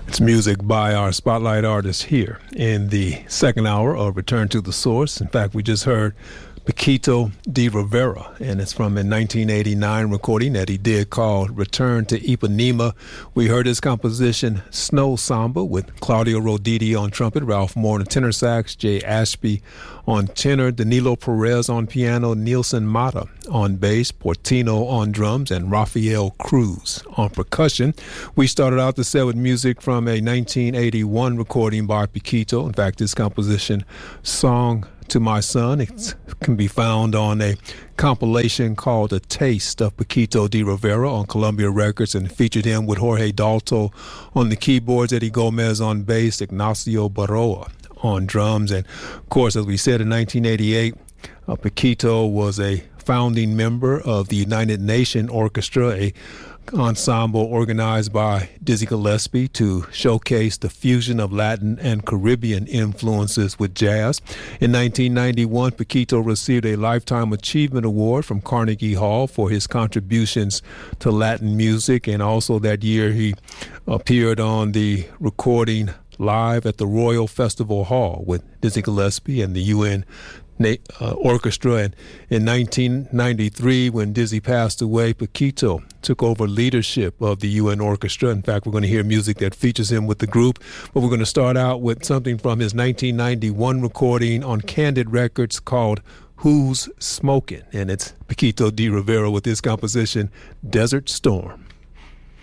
It's music by our spotlight artist here in the second hour of Return to the Source. In fact, we just heard Paquito D'Rivera, and it's from a 1989 recording that he did called Return to Ipanema. We heard his composition Snow Samba with Claudio Roditi on trumpet, Ralph Moore on tenor sax, Jay Ashby on tenor, Danilo Perez on piano, Nielsen Mata on bass, Portino on drums, and Rafael Cruz on percussion. We started out the set with music from a 1981 recording by Paquito. In fact, this composition, Song to My Son, it can be found on a compilation called A Taste of Paquito D'Rivera on Columbia Records, and featured him with Jorge Dalto on the keyboards, Eddie Gomez on bass, Ignacio Baroa on drums. And of course, as we said, in 1988, Paquito was a founding member of the United Nations Orchestra, a ensemble organized by Dizzy Gillespie to showcase the fusion of Latin and Caribbean influences with jazz. In 1991, Paquito received a Lifetime Achievement Award from Carnegie Hall for his contributions to Latin music, and also that year he appeared on the recording Live at the Royal Festival Hall with Dizzy Gillespie and the UN Orchestra. And in 1993, when Dizzy passed away, Paquito took over leadership of the UN Orchestra. In fact, we're going to hear music that features him with the group, but we're going to start out with something from his 1991 recording on Candid Records called Who's Smoking, and it's Paquito D'Rivera with his composition Desert Storm.